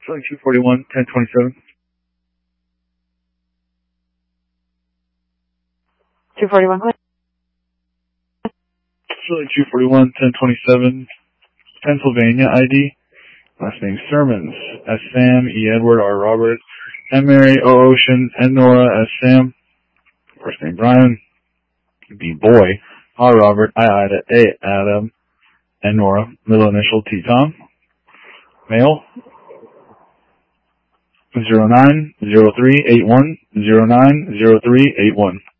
Philly 241, 1027. 241, Philly 241, 1027, Pennsylvania ID. Last name Sermons, S. Sam, E. Edward, R. Robert, M. Mary, O. Ocean, N. Nora, S. Sam. First name Brian, B. Boy, R. Robert, I. Ida, A. Adam, N. Nora. Middle initial T. Tom. Male. 090381 090381.